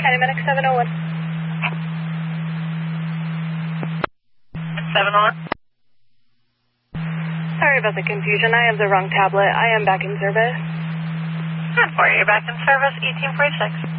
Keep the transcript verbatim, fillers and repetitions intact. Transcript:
Medic seven oh one. seven oh one. Sorry about the confusion. I have the wrong tablet. I am back in service. ten four, you're back in service, eighteen forty-six.